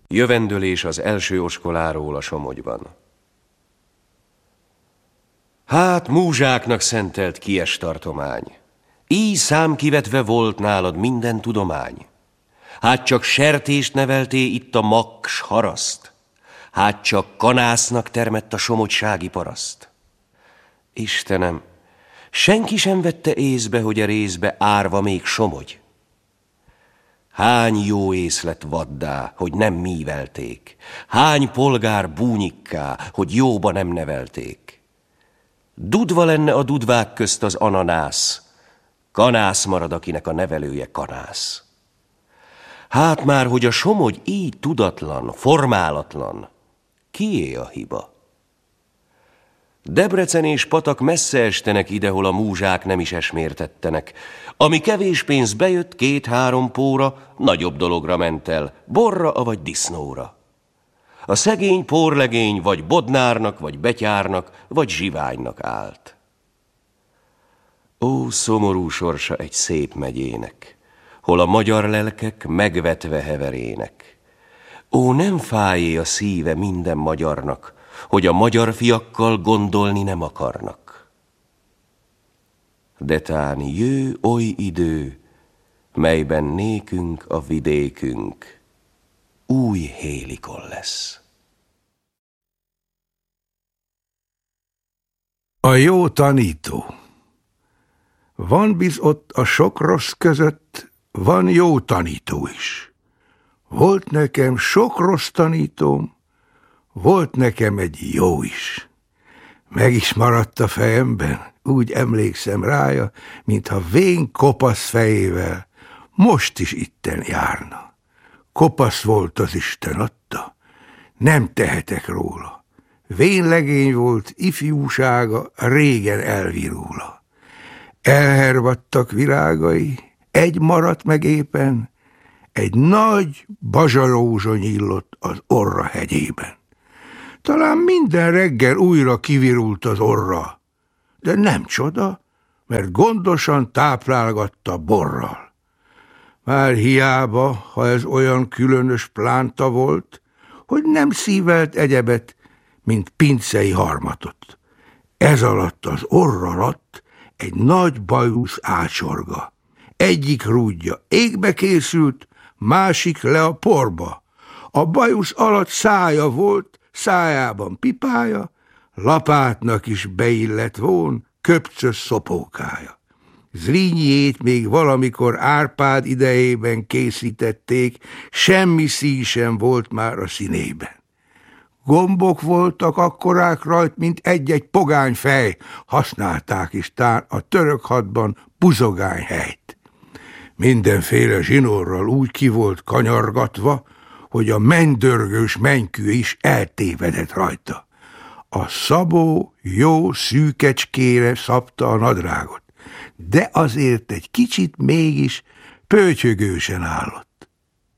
Jövendőlés az első oskoláról a Somogyban. Hát, múzsáknak szentelt Kies tartomány, így számkivetve volt nálad minden tudomány. Hát csak sertést nevelté itt a maks haraszt, hát csak kanásznak termett a somogysági paraszt. Istenem, senki sem vette észbe, hogy a részbe árva még Somogy. Hány jó ész lett vaddá, hogy nem mívelték, hány polgár búnyikká, hogy jóba nem nevelték. Dudva lenne a dudvák közt az ananász, kanász marad, akinek a nevelője kanász. Hát már, hogy a Somogy így tudatlan, formálatlan, kié a hiba? Debrecen és Patak messze estenek ide, hol a múzsák nem is esmértettenek. Ami kevés pénz bejött, 2-3 póra, nagyobb dologra ment el, borra avagy disznóra. A szegény porlegény vagy bodnárnak, vagy betyárnak, vagy zsiványnak állt. Ó, szomorú sorsa egy szép megyének, hol a magyar lelkek megvetve heverének. Ó, nem fájé a szíve minden magyarnak, hogy a magyar fiakkal gondolni nem akarnak. De tán jő oly idő, melyben nékünk a vidékünk új hélikon lesz. A jó tanító. Van biz ott a sok rossz között, van jó tanító is. Volt nekem sok rossz tanítóm, volt nekem egy jó is. Meg is maradt a fejemben, úgy emlékszem rája, mintha vén kopasz fejével most is itten járna. Kopasz volt az Isten adta, nem tehetek róla. Vén legény volt ifjúsága, régen elvirúla. Elhervadtak virágai, egy maradt meg éppen, egy nagy bazsarózsa nyílott az orra hegyében. Talán minden reggel újra kivirult az orra, de nem csoda, mert gondosan táplálgatta borral. Már hiába, ha ez olyan különös plánta volt, hogy nem szívelt egyebet, mint pincei harmatot. Ez alatt az orra alatt egy nagy bajusz ácsorga. Egyik rúdja égbe készült, másik le a porba. A bajusz alatt szája volt, szájában pipája, lapátnak is beillett vón köpcös szopókája. Zrínjét még valamikor Árpád idejében készítették, semmi szín sem volt már a színében. Gombok voltak akkorák rajt, mint egy-egy pogányfej, használták is tán a török hadban buzogányhelyt. Mindenféle zsinórral úgy ki volt kanyargatva, hogy a mennydörgős mennykű is eltévedett rajta. A szabó jó szűkecskére szabta a nadrágot, de azért egy kicsit mégis pötyögősen állott.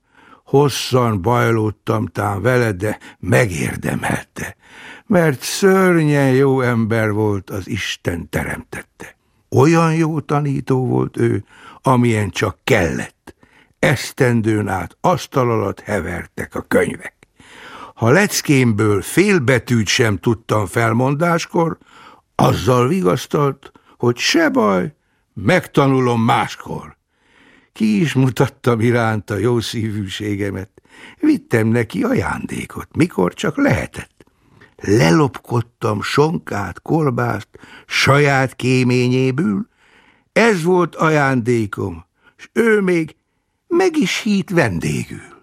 Hosszan bajlódtam tán vele, de megérdemelte, mert szörnyen jó ember volt, az Isten teremtette. Olyan jó tanító volt ő, amilyen csak kellett. Esztendőn át asztal alatt hevertek a könyvek. Ha leckémből fél betűt sem tudtam felmondáskor, azzal vigasztalt, hogy se baj, megtanulom máskor. Ki is mutattam iránta jó szívűségemet, vittem neki ajándékot, mikor csak lehetett. Lelopkodtam sonkát, kolbászt saját kéményéből, ez volt ajándékom, s ő még meg is hít vendégül.